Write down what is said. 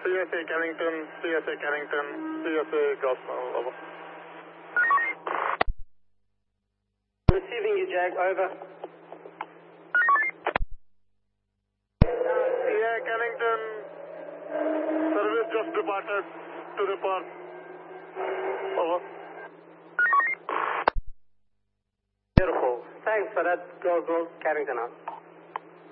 CSA Carrington, CSA Gosnell, over. Receiving you, Jag, over. CA Carrington, service just departed to report, over. Beautiful. Thanks for that, Gosnell, Carrington out.